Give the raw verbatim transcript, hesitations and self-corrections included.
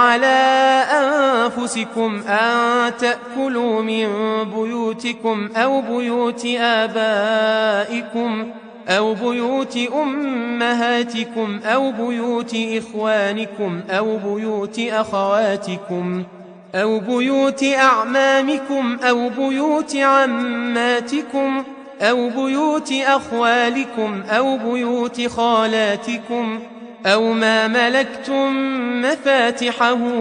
على أنفسكم أن تأكلوا من بيوتكم أو بيوت آبائكم أو بيوت أمهاتكم أو بيوت إخوانكم أو بيوت أخواتكم أو بيوت أعمامكم أو بيوت عماتكم أو بيوت أخوالكم أو بيوت خالاتكم أو ما ملكتم مفاتحه